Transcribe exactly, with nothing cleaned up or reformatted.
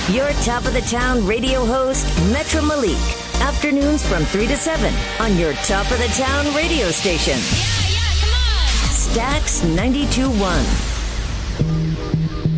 Your top of the town radio host, Metro Malik. Afternoons from three to seven on your top of the town radio station. Yeah, yeah, come on. Stax ninety-two point one.